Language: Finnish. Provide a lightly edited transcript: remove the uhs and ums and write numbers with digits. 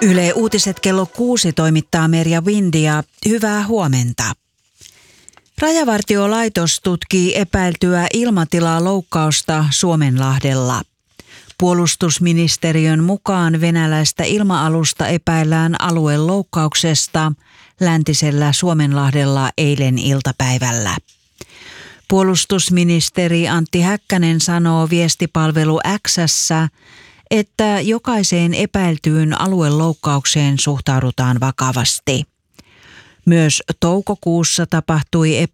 Yle Uutiset kello 6 toimittaa Merja Windia. Hyvää huomenta. Rajavartiolaitos tutkii epäiltyä ilmatilaloukkausta Suomenlahdella. Puolustusministeriön mukaan venäläistä ilma-alusta epäillään alueloukkauksesta läntisellä Suomenlahdella eilen iltapäivällä. Puolustusministeri Antti Häkkänen sanoo viestipalvelu X:ssä, että jokaiseen epäiltyyn alueloukkaukseen suhtaudutaan vakavasti. Myös toukokuussa tapahtui